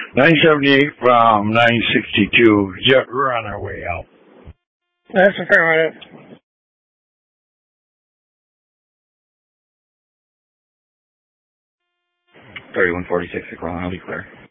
978 from 962. Yeah, we're on our way out. That's affirmative. 3146 at Crawlin, I'll be clear.